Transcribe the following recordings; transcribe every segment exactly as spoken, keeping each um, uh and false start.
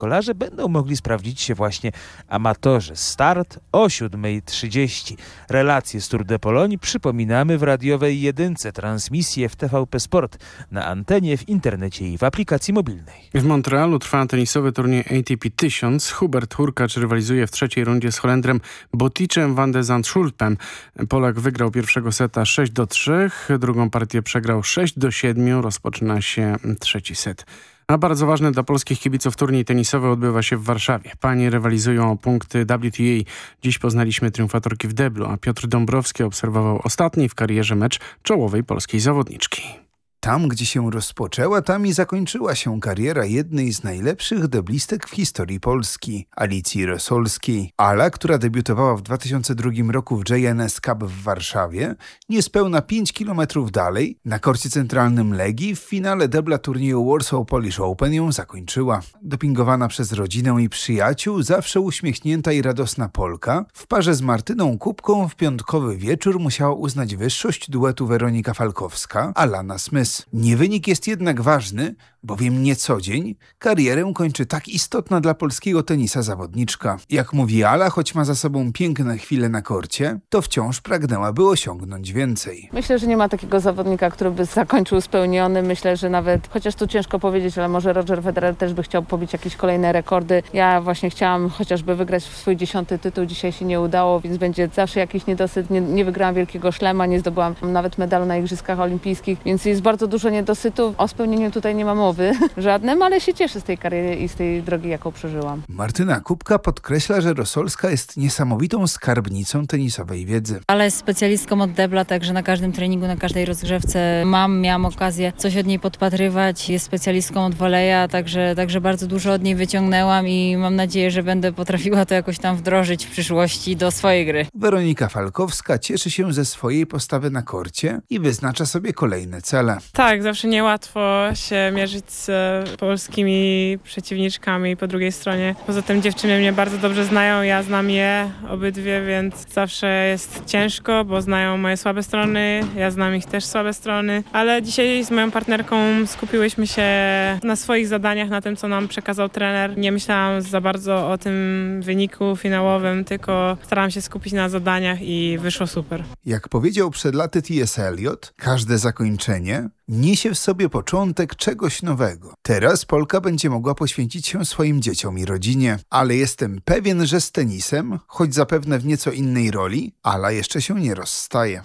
kolarze będą mogli sprawdzić się właśnie amatorzy. Start o siódma trzydzieści. Relacje z Tour de Pologne przypominamy w radiowej jedynce. Transmisje w T V P Sport, na antenie, w internecie i w aplikacji mobilnej. W Montrealu trwa tenisowy turniej A T P tysiąc. Hubert Hurkacz rywalizuje w trzeciej rundzie z Holendrem Boticem van de Zandschulpem. Polak wygrał pierwszego seta sześć do trzech, drugą partię przegrał sześć do siedmiu. Rozpoczyna się trzeci set. A bardzo ważny dla polskich kibiców turniej tenisowy odbywa się w Warszawie. Panie rywalizują o punkty W T A. Dziś poznaliśmy triumfatorki w deblu, a Piotr Dąbrowski obserwował ostatni w karierze mecz czołowej polskiej zawodniczki. Tam, gdzie się rozpoczęła, tam i zakończyła się kariera jednej z najlepszych deblistek w historii Polski, Alicji Rosolskiej. Ala, która debiutowała w dwa tysiące drugim roku w J N S Cup w Warszawie, niespełna pięć kilometrów dalej, na korcie centralnym Legii, w finale debla turnieju Warsaw Polish Open ją zakończyła. Dopingowana przez rodzinę i przyjaciół, zawsze uśmiechnięta i radosna Polka, w parze z Martyną Kubką w piątkowy wieczór musiała uznać wyższość duetu Weronika Falkowska, Alana Smith. Nie wynik jest jednak ważny, bowiem nie co dzień karierę kończy tak istotna dla polskiego tenisa zawodniczka. Jak mówi Ala, choć ma za sobą piękne chwile na korcie, to wciąż pragnęłaby osiągnąć więcej. Myślę, że nie ma takiego zawodnika, który by zakończył spełniony. Myślę, że nawet, chociaż tu ciężko powiedzieć, ale może Roger Federer też by chciał pobić jakieś kolejne rekordy. Ja właśnie chciałam chociażby wygrać swój dziesiąty tytuł, dzisiaj się nie udało, więc będzie zawsze jakiś niedosyt. Nie, nie wygrałam wielkiego szlema, nie zdobyłam nawet medalu na Igrzyskach Olimpijskich, więc jest bardzo dużo niedosytów. O spełnieniu tutaj nie ma mowy żadnym, ale się cieszę z tej kariery i z tej drogi, jaką przeżyłam. Martyna Kubka podkreśla, że Rosolska jest niesamowitą skarbnicą tenisowej wiedzy. Ale jest specjalistką od debla, także na każdym treningu, na każdej rozgrzewce mam, miałam okazję coś od niej podpatrywać. Jest specjalistką od woleja, także, także bardzo dużo od niej wyciągnęłam i mam nadzieję, że będę potrafiła to jakoś tam wdrożyć w przyszłości do swojej gry. Weronika Falkowska cieszy się ze swojej postawy na korcie i wyznacza sobie kolejne cele. Tak, zawsze niełatwo się mierzyć z polskimi przeciwniczkami po drugiej stronie. Poza tym dziewczyny mnie bardzo dobrze znają, ja znam je obydwie, więc zawsze jest ciężko, bo znają moje słabe strony, ja znam ich też słabe strony, ale dzisiaj z moją partnerką skupiłyśmy się na swoich zadaniach, na tym, co nam przekazał trener. Nie myślałam za bardzo o tym wyniku finałowym, tylko starałam się skupić na zadaniach i wyszło super. Jak powiedział przed laty T S Eliot, każde zakończenie niesie w sobie początek czegoś nowego. Teraz Polka będzie mogła poświęcić się swoim dzieciom i rodzinie, ale jestem pewien, że z tenisem, choć zapewne w nieco innej roli, Ala jeszcze się nie rozstaje.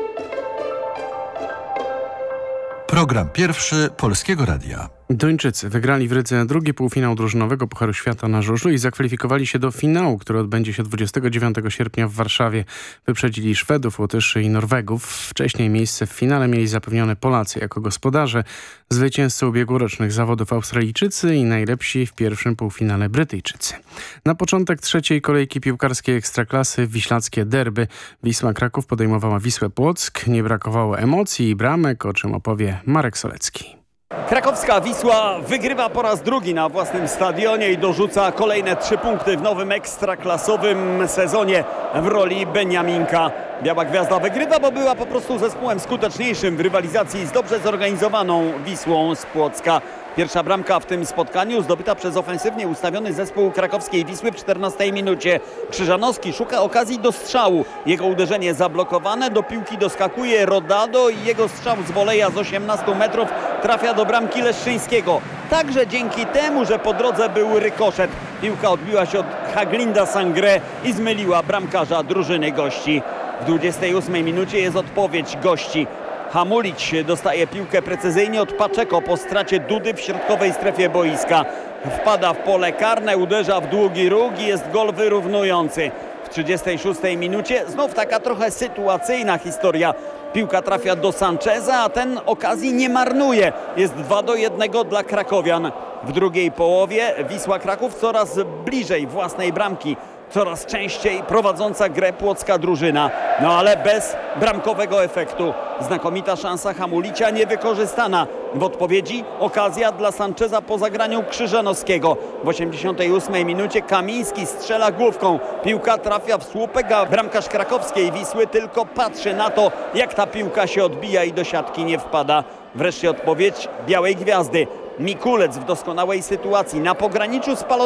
Program pierwszy Polskiego Radia. Duńczycy wygrali w Rydze drugi półfinał drużynowego Pucharu Świata na żużlu i zakwalifikowali się do finału, który odbędzie się dwudziestego dziewiątego sierpnia w Warszawie. Wyprzedzili Szwedów, Łotyszy i Norwegów. Wcześniej miejsce w finale mieli zapewnione Polacy jako gospodarze, zwycięzcy ubiegłorocznych zawodów Australijczycy i najlepsi w pierwszym półfinale Brytyjczycy. Na początek trzeciej kolejki piłkarskiej Ekstraklasy wiślackie derby. Wisła Kraków podejmowała Wisłę Płock. Nie brakowało emocji i bramek, o czym opowie Marek Solecki. Krakowska Wisła wygrywa po raz drugi na własnym stadionie i dorzuca kolejne trzy punkty w nowym ekstraklasowym sezonie w roli Beniaminka. Biała Gwiazda wygrywa, bo była po prostu zespołem skuteczniejszym w rywalizacji z dobrze zorganizowaną Wisłą z Płocka. Pierwsza bramka w tym spotkaniu zdobyta przez ofensywnie ustawiony zespół krakowskiej Wisły w czternastej minucie. Krzyżanowski szuka okazji do strzału. Jego uderzenie zablokowane, do piłki doskakuje Rodado i jego strzał z woleja z osiemnastu metrów trafia do bramki Leszczyńskiego. Także dzięki temu, że po drodze był rykoszet. Piłka odbiła się od Haglinda Sangre i zmyliła bramkarza drużyny gości. W dwudziestej ósmej minucie jest odpowiedź gości. Hamulić dostaje piłkę precyzyjnie od Paczeko po stracie Dudy w środkowej strefie boiska. Wpada w pole karne, uderza w długi róg i jest gol wyrównujący. W trzydziestej szóstej minucie znów taka trochę sytuacyjna historia. Piłka trafia do Sancheza, a ten okazji nie marnuje. Jest dwa do jednego dla krakowian. W drugiej połowie Wisła Kraków coraz bliżej własnej bramki. Coraz częściej prowadząca grę płocka drużyna. No ale bez bramkowego efektu. Znakomita szansa Hamulicia niewykorzystana. W odpowiedzi okazja dla Sancheza po zagraniu Krzyżanowskiego. W osiemdziesiątej ósmej minucie Kamiński strzela główką. Piłka trafia w słupek, a bramkarz krakowskiej Wisły tylko patrzy na to, jak ta piłka się odbija i do siatki nie wpada. Wreszcie odpowiedź Białej Gwiazdy. Mikulec w doskonałej sytuacji na pograniczu spalonego.